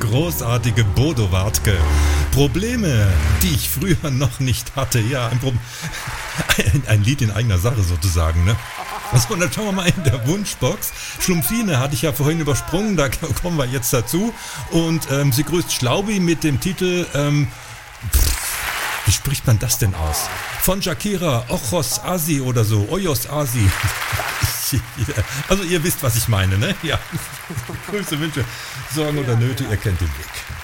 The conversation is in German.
großartige Bodo Wartke. Probleme, die ich früher noch nicht hatte. Ja, ein Lied in eigener Sache sozusagen, ne? Also, und dann schauen wir mal in der Wunschbox. Schlumpfine hatte ich ja vorhin übersprungen, da kommen wir jetzt dazu. Und sie grüßt Schlaubi mit dem Titel, wie spricht man das denn aus? Von Shakira, Ojos Asi oder so, Ojos Asi. Also ihr wisst, was ich meine, ne? Ja. Grüße, Wünsche, Sorgen oder Nöte, ihr kennt den Weg.